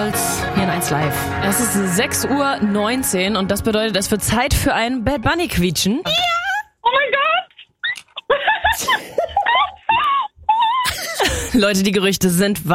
Hier in 1 Live. Es ist 6:19 Uhr und das bedeutet, es wird Zeit für ein Bad Bunny quietschen. Ja! Oh mein Gott! Leute, die Gerüchte sind